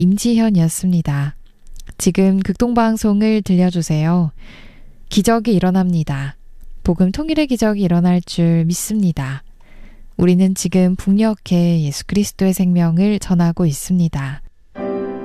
임지현이었습니다. 지금 극동방송을 들려주세요. 기적이 일어납니다. 복음 통일의 기적이 일어날 줄 믿습니다. 우리는 지금 북녘에 예수 그리스도의 생명을 전하고 있습니다.